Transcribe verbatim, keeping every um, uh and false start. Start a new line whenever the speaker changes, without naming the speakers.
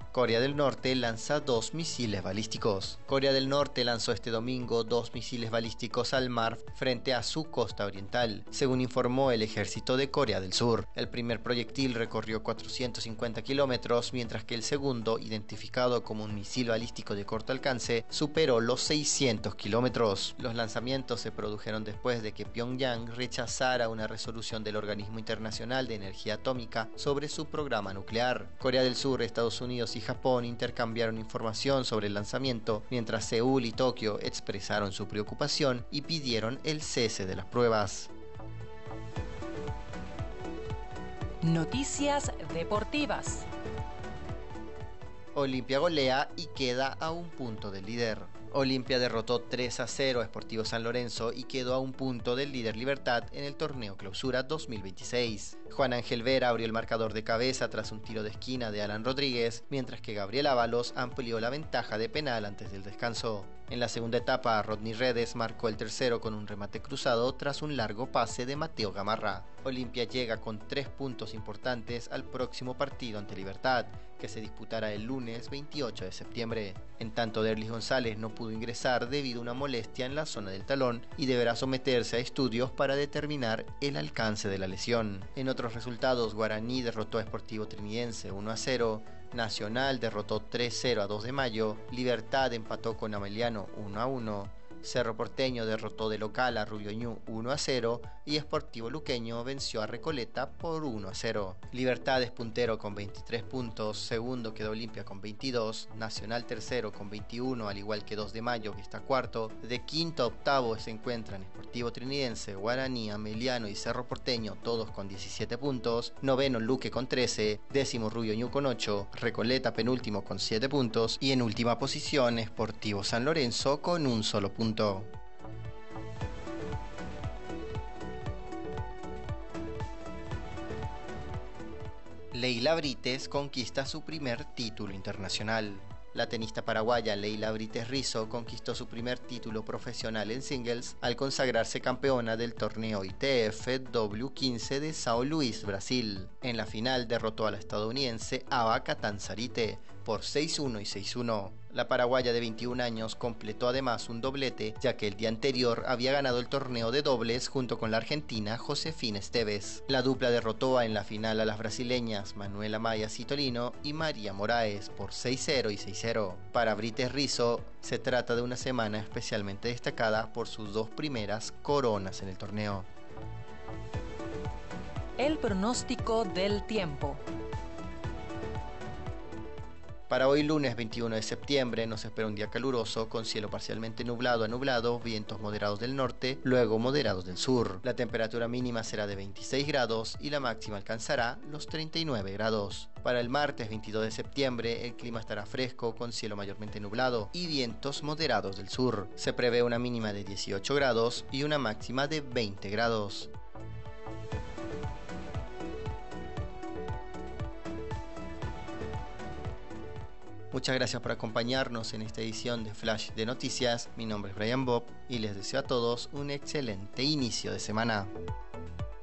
Corea del Norte lanza dos misiles balísticos. Corea del Norte lanzó este domingo dos misiles balísticos al mar frente a su costa oriental, según informó el ejército de Corea del Sur. El primer proyectil recorrió cuatrocientos cincuenta kilómetros, mientras que el segundo, identificado como un misil balístico de corto alcance, superó los seiscientos kilómetros. Los lanzamientos se produjeron después de que Pyongyang rechazara una resolución del Organismo Internacional de Energía Atómica sobre su programa nuclear. Corea del Sur, Estados Unidos y Japón intercambiaron información sobre el lanzamiento, mientras Seúl y Tokio expresaron su preocupación y pidieron el cese de las pruebas.
Noticias deportivas.
Olimpia golea y queda a un punto del líder. Olimpia derrotó tres a cero a Sportivo San Lorenzo y quedó a un punto del líder Libertad en el torneo Clausura dos mil veintiséis. Juan Ángel Vera abrió el marcador de cabeza tras un tiro de esquina de Alan Rodríguez, mientras que Gabriel Ábalos amplió la ventaja de penal antes del descanso. En la segunda etapa, Rodney Redes marcó el tercero con un remate cruzado tras un largo pase de Mateo Gamarra. Olimpia llega con tres puntos importantes al próximo partido ante Libertad, que se disputará el lunes veintiocho de septiembre. En tanto, Derlis González no pudo ingresar debido a una molestia en la zona del talón y deberá someterse a estudios para determinar el alcance de la lesión. En otros resultados, Guaraní derrotó a Sportivo Trinidense uno a cero, Nacional derrotó tres cero a dos de Mayo, Libertad empató con Ameliano uno a uno, Cerro Porteño derrotó de local a Rubio Ñu uno a cero y Sportivo Luqueño venció a Recoleta por uno a cero. Libertad es puntero con veintitrés puntos, segundo quedó Olimpia con veintidós, Nacional tercero con veintiuno, al igual que dos de Mayo que está cuarto. De quinto a octavo se encuentran Sportivo Trinidense, Guaraní, Ameliano y Cerro Porteño, todos con diecisiete puntos, noveno Luque con trece, décimo Rubio Ñu con ocho, Recoleta penúltimo con siete puntos y en última posición Sportivo San Lorenzo con un solo punto. Leila Brites conquista su primer título internacional. La tenista paraguaya Leila Brites Rizzo conquistó su primer título profesional en singles al consagrarse campeona del torneo I T F W quince de São Luís, Brasil. En la final derrotó a la estadounidense Ava Catanzarite por seis uno y seis uno. La paraguaya de veintiún años completó además un doblete, ya que el día anterior había ganado el torneo de dobles junto con la argentina Josefina Esteves. La dupla derrotó en la final a las brasileñas Manuela Maya Citolino y María Moraes por seis cero y seis cero. Para Brites Rizzo se trata de una semana especialmente destacada por sus dos primeras coronas en el torneo.
El pronóstico del tiempo.
Para hoy lunes veintiuno de septiembre nos espera un día caluroso con cielo parcialmente nublado a nublado, vientos moderados del norte, luego moderados del sur. La temperatura mínima será de veintiséis grados y la máxima alcanzará los treinta y nueve grados. Para el martes veintidós de septiembre el clima estará fresco con cielo mayormente nublado y vientos moderados del sur. Se prevé una mínima de dieciocho grados y una máxima de veinte grados. Muchas gracias por acompañarnos en esta edición de Flash de Noticias. Mi nombre es Brian Bob y les deseo a todos un excelente inicio de semana.